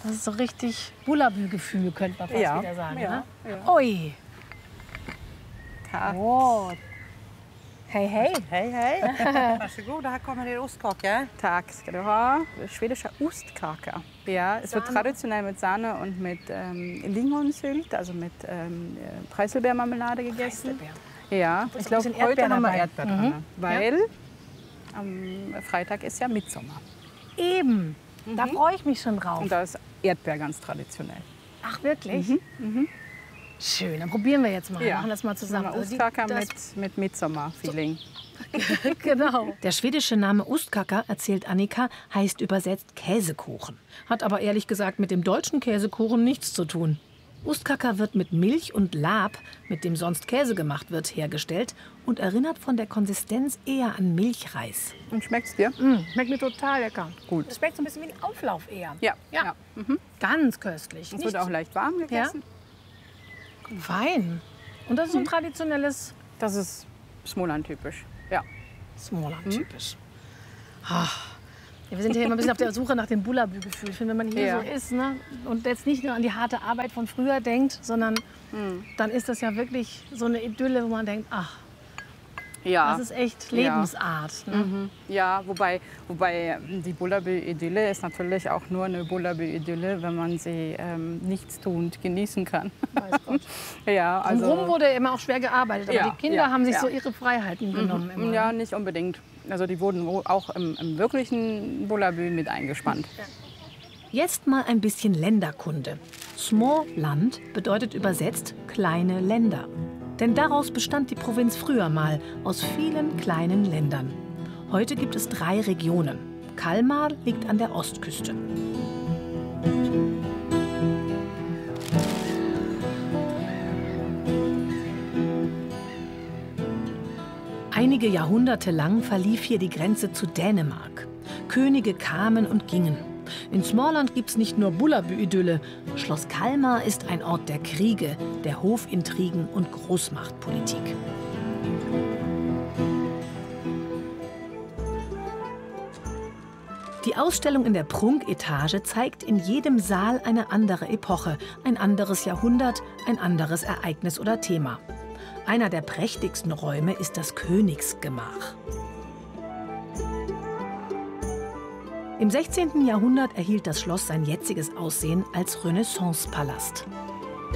Das ist so richtig Bullabü-Gefühl, könnte man fast wieder sagen. Ja, Ne? ja. Ui. Tack. Oh. Hej, hej. Hej, hej. Varsågod, här kommer er ostkaka. Tack ska du ha. Schwedischer Ostkaka. Ja, es wird traditionell mit Sahne und mit Lingonsylt, also mit Preiselbeermarmelade gegessen. Ja, ich glaube, heute haben wir Erdbeer drin, weil am Freitag ist ja Mitsommer. Eben. Da freue ich mich schon drauf. Und da ist Erdbeer ganz traditionell. Ach, wirklich? Schön, dann probieren wir jetzt mal. Ja. Machen das mal zusammen. Also Ostkaka mit Mitsommer-Feeling. Genau. Der schwedische Name Ostkaka, erzählt Annika, heißt übersetzt Käsekuchen. Hat aber ehrlich gesagt mit dem deutschen Käsekuchen nichts zu tun. Ostkaka wird mit Milch und Lab, mit dem sonst Käse gemacht wird, hergestellt und erinnert von der Konsistenz eher an Milchreis. Und schmeckt's dir? Schmeckt mir total lecker. Gut. Es schmeckt so ein bisschen wie ein Auflauf eher. Ja. Ja. Ganz köstlich. Es wird auch leicht warm gegessen. Fein. Und das ist so ein traditionelles Das ist Småland-typisch. Ja. Småland-typisch. Ach. Ja, wir sind ja immer ein bisschen auf der Suche nach dem Bullabü-Gefühl. Ich finde, wenn man hier so ist, ne, und jetzt nicht nur an die harte Arbeit von früher denkt, sondern dann ist das ja wirklich so eine Idylle, wo man denkt, ach, Ja. das ist echt Lebensart. Ne? Ja, wobei die Bullabü-Idylle ist natürlich auch nur eine Bullabü-Idylle, wenn man sie nichtstuend genießen kann. Weiß Gott. Ja, also Drumherum wurde immer auch schwer gearbeitet, aber Ja, die Kinder ja, haben sich ja. so ihre Freiheiten genommen. Immer. ja, nicht unbedingt. Also die wurden auch im wirklichen Bullabü mit eingespannt. Jetzt mal ein bisschen Länderkunde. Småland bedeutet übersetzt kleine Länder. Denn daraus bestand die Provinz früher mal, aus vielen kleinen Ländern. Heute gibt es 3 Regionen. Kalmar liegt an der Ostküste. Einige Jahrhunderte lang verlief hier die Grenze zu Dänemark. Könige kamen und gingen. In Småland gibt's nicht nur Bullabü-Idylle. Schloss Kalmar ist ein Ort der Kriege, der Hofintrigen und Großmachtpolitik. Die Ausstellung in der Prunketage zeigt in jedem Saal eine andere Epoche, ein anderes Jahrhundert, ein anderes Ereignis oder Thema. Einer der prächtigsten Räume ist das Königsgemach. Im 16. Jahrhundert erhielt das Schloss sein jetziges Aussehen als Renaissancepalast.